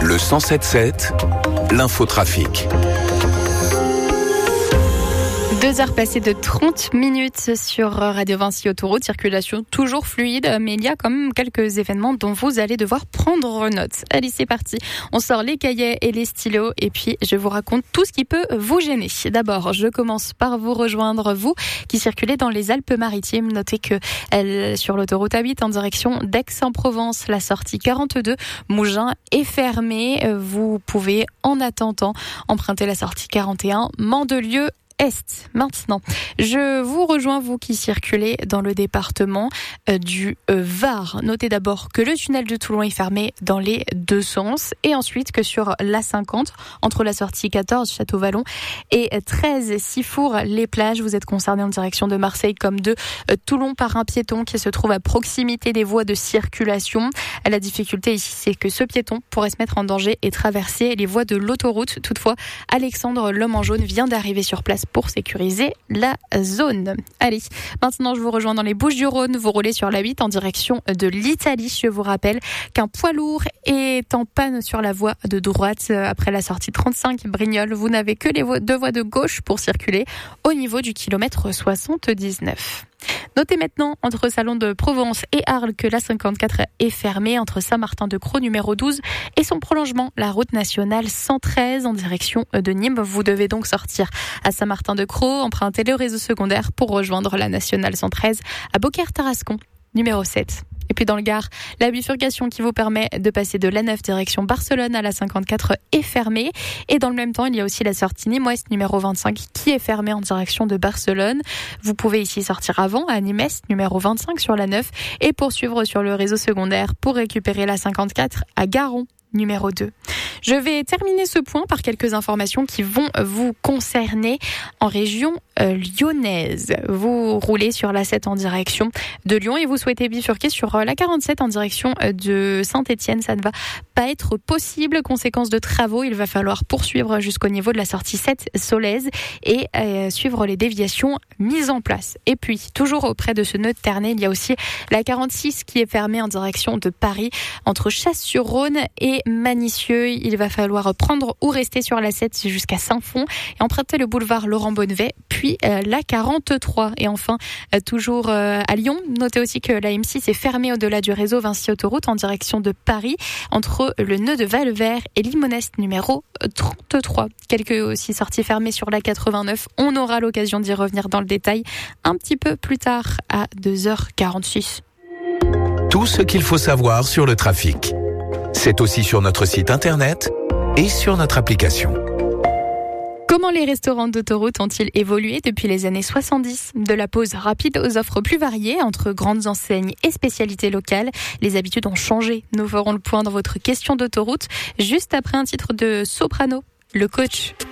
Le 107.7, l'infotrafic. 2 heures passées de 30 minutes sur Radio Vinci Autoroute, circulation toujours fluide, mais il y a quand même quelques événements dont vous allez devoir prendre note. Allez, c'est parti. On sort les cahiers et les stylos et puis je vous raconte tout ce qui peut vous gêner. D'abord, je commence par vous rejoindre, vous qui circulez dans les Alpes-Maritimes. Notez que sur l'autoroute A8 en direction d'Aix-en-Provence, la sortie 42 Mougins est fermée. Vous pouvez en attendant emprunter la sortie 41 Mandelieu Est. Maintenant, je vous rejoins, vous qui circulez dans le département du Var. Notez d'abord que le tunnel de Toulon est fermé dans les deux sens et ensuite que sur l'A50, entre la sortie 14 Château-Vallon et 13 Sifour-les-Plages, vous êtes concerné en direction de Marseille comme de Toulon par un piéton qui se trouve à proximité des voies de circulation. La difficulté ici, c'est que ce piéton pourrait se mettre en danger et traverser les voies de l'autoroute. Toutefois, Alexandre, l'homme en jaune, vient d'arriver sur place pour sécuriser la zone. Allez, maintenant je vous rejoins dans les Bouches-du-Rhône. Vous roulez sur la 8 en direction de l'Italie. Je vous rappelle qu'un poids lourd est en panne sur la voie de droite après la sortie 35 Brignoles. Vous n'avez que les deux voies de gauche pour circuler au niveau du kilomètre 79. Notez maintenant entre Salon de Provence et Arles que la 54 est fermée entre Saint-Martin-de-Crau numéro 12 et son prolongement, la route nationale 113 en direction de Nîmes. Vous devez donc sortir à Saint-Martin-de-Crau, emprunter le réseau secondaire pour rejoindre la nationale 113 à Beaucaire-Tarascon numéro 7. Et puis dans le Gard, la bifurcation qui vous permet de passer de l'A9 direction Barcelone à la 54 est fermée. Et dans le même temps, il y a aussi la sortie Nîmes-Ouest numéro 25 qui est fermée en direction de Barcelone. Vous pouvez ici sortir avant à Nîmes-Est numéro 25 sur la 9 et poursuivre sur le réseau secondaire pour récupérer la 54 à Garon numéro 2. Je vais terminer ce point par quelques informations qui vont vous concerner en région lyonnaise. Vous roulez sur la 7 en direction de Lyon et vous souhaitez bifurquer sur la 47 en direction de Saint-Étienne. Ça ne va pas être possible. Conséquence de travaux, il va falloir poursuivre jusqu'au niveau de la sortie 7 Solèze et suivre les déviations mises en place. Et puis, toujours auprès de ce nœud de Ternay, il y a aussi la 46 qui est fermée en direction de Paris entre Chasse-sur-Rhône et Manicieux. Il va falloir prendre ou rester sur la 7 jusqu'à Saint-Fond et emprunter le boulevard Laurent Bonnevet, puis la 43. Et enfin, toujours à Lyon, notez aussi que la M6 est fermée au-delà du réseau Vinci Autoroute en direction de Paris, entre le nœud de Valvert et Limonest numéro 33. Quelques aussi sorties fermées sur la 89. On aura l'occasion d'y revenir dans le détail un petit peu plus tard à 2h46. Tout ce qu'il faut savoir sur le trafic. C'est aussi sur notre site internet et sur notre application. Comment les restaurants d'autoroute ont-ils évolué depuis les années 70 ? De la pause rapide aux offres plus variées entre grandes enseignes et spécialités locales, les habitudes ont changé. Nous ferons le point dans votre question d'autoroute juste après un titre de Soprano, le coach.